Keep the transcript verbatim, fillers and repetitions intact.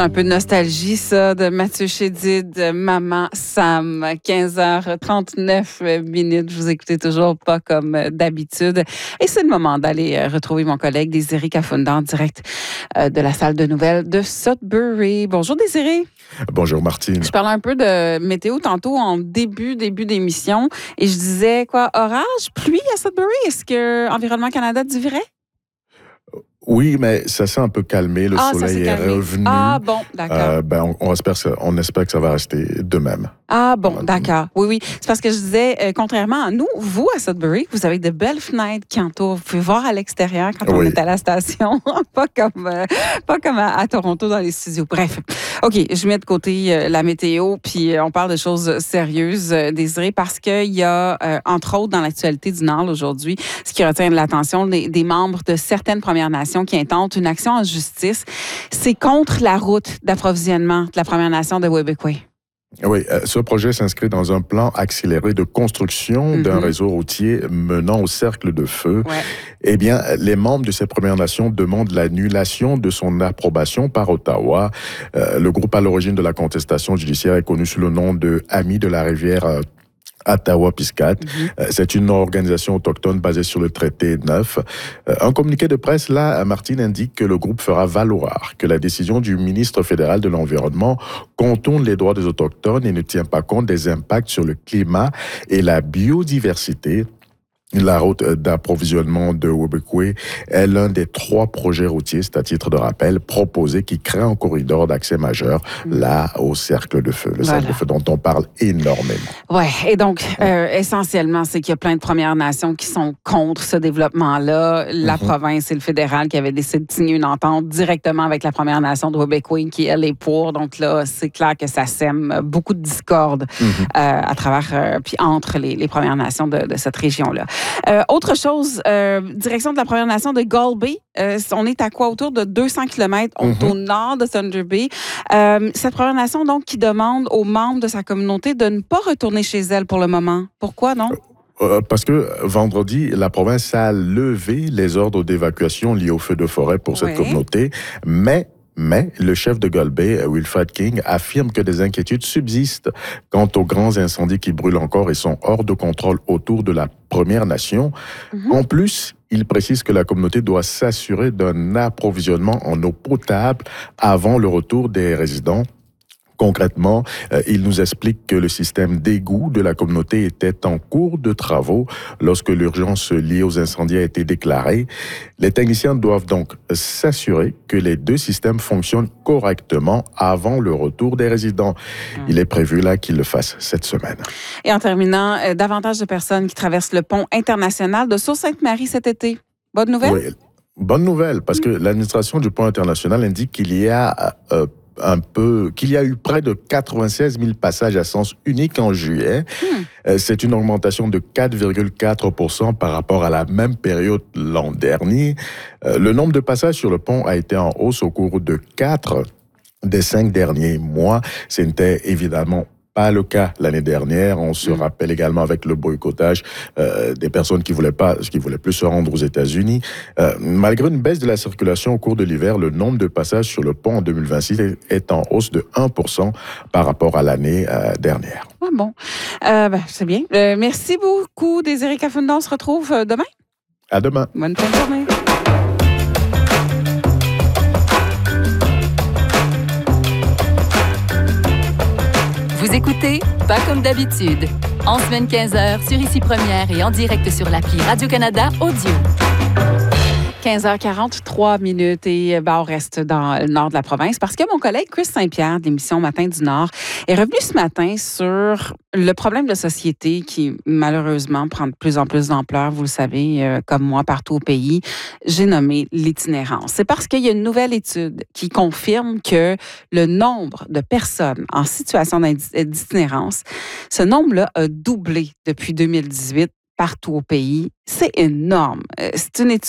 un peu de nostalgie, ça, de Mathieu Chédid, de Maman Sam, quinze heures trente-neuf minutes. Vous écoutez toujours pas comme d'habitude. Et c'est le moment d'aller retrouver mon collègue Désiré Kafunda en direct de la salle de nouvelles de Sudbury. Bonjour Désiré. Bonjour Martine. Je parlais un peu de météo tantôt en début, début d'émission et je disais quoi, orage, pluie à Sudbury? Est-ce que Environnement Canada dit vrai? Oui, mais ça s'est un peu calmé. Le ah, soleil est revenu. Ah bon, d'accord. Euh, ben, on, on, espère, on espère que ça va rester de même. Ah bon, d'accord. Oui, oui. C'est parce que je disais, euh, contrairement à nous, vous, à Sudbury, vous avez de belles fenêtres qui entourent. Vous pouvez voir à l'extérieur quand oui. on est à la station. pas comme, euh, pas comme à, à Toronto dans les studios. Bref. OK, je mets de côté euh, la météo, puis euh, on parle de choses sérieuses, euh, Désiré, parce qu'il y a, euh, entre autres, dans l'actualité du Nord aujourd'hui, ce qui retient l'attention des, des membres de certaines Premières Nations qui intentent une action en justice. C'est contre la route d'approvisionnement de la Première Nation de Wabauquet. Oui, ce projet s'inscrit dans un plan accéléré de construction mm-hmm. d'un réseau routier menant au cercle de feu. Ouais. Eh bien, les membres de ces Premières Nations demandent l'annulation de son approbation par Ottawa. Euh, le groupe à l'origine de la contestation judiciaire est connu sous le nom de Amis de la rivière euh, Attawa-Piscate. Mm-hmm. C'est une organisation autochtone basée sur le traité neuf. Un communiqué de presse, là, Martine, indique que le groupe fera valoir que la décision du ministre fédéral de l'Environnement contourne les droits des Autochtones et ne tient pas compte des impacts sur le climat et la biodiversité. La route d'approvisionnement de Wabauquet est l'un des trois projets routiers, c'est à titre de rappel, proposés qui créent un corridor d'accès majeur là au cercle de feu. Le voilà. cercle de feu dont on parle énormément. Oui, et donc euh, essentiellement, c'est qu'il y a plein de Premières Nations qui sont contre ce développement-là. La mm-hmm. province et le fédéral qui avaient décidé de signer une entente directement avec la Première Nation de Wabauquet qui, elle, est pour. Donc là, c'est clair que ça sème beaucoup de discorde mm-hmm. euh, à travers, euh, puis entre les, les Premières Nations de, de cette région-là. Euh, autre chose, euh, direction de la Première Nation de Gull Bay. Euh, on est à quoi? Autour de deux cents kilomètres mm-hmm. au nord de Thunder Bay. Euh, cette Première Nation, donc, qui demande aux membres de sa communauté de ne pas retourner chez elle pour le moment. Pourquoi, non? Euh, Parce que vendredi, la province a levé les ordres d'évacuation liés au feu de forêt pour cette oui. communauté, mais Mais le chef de Gull Bay, Wilfred King, affirme que des inquiétudes subsistent quant aux grands incendies qui brûlent encore et sont hors de contrôle autour de la Première Nation. Mm-hmm. En plus, il précise que la communauté doit s'assurer d'un approvisionnement en eau potable avant le retour des résidents. Concrètement, euh, il nous explique que le système d'égout de la communauté était en cours de travaux lorsque l'urgence liée aux incendies a été déclarée. Les techniciens doivent donc s'assurer que les deux systèmes fonctionnent correctement avant le retour des résidents. Mmh. Il est prévu là qu'ils le fassent cette semaine. Et en terminant, euh, davantage de personnes qui traversent le pont international de Sault-Sainte-Marie cet été. Bonne nouvelle? Oui, bonne nouvelle, parce mmh. que l'administration du pont international indique qu'il y a euh, un peu, qu'il y a eu près de quatre-vingt-seize mille passages à sens unique en juillet. Hmm. C'est une augmentation de quatre virgule quatre pour cent par rapport à la même période l'an dernier. Le nombre de passages sur le pont a été en hausse au cours de quatre des cinq derniers mois. C'était évidemment pas le cas l'année dernière. On se mmh. rappelle également avec le boycottage euh, des personnes qui voulaient pas, qui voulaient plus se rendre aux États-Unis. Euh, malgré une baisse de la circulation au cours de l'hiver, le nombre de passages sur le pont en deux mille vingt-six est, est en hausse de un pour cent par rapport à l'année euh, dernière. Ah bon, euh, ben, c'est bien. Euh, merci beaucoup, Désiré Kafunda. On se retrouve demain. À demain. Bonne fin de journée. Vous écoutez Pas comme d'habitude, en semaine quinze heures sur Ici Première et en direct sur l'appli Radio-Canada Audio. quinze heures quarante-trois minutes et ben, on reste dans le nord de la province parce que mon collègue Chris Saint-Pierre de l'émission Matin du Nord est revenu ce matin sur le problème de société qui malheureusement prend de plus en plus d'ampleur, vous le savez, euh, comme moi, partout au pays. J'ai nommé l'itinérance. C'est parce qu'il y a une nouvelle étude qui confirme que le nombre de personnes en situation d'itinérance, ce nombre-là a doublé depuis deux mille dix-huit partout au pays. C'est énorme. C'est une étude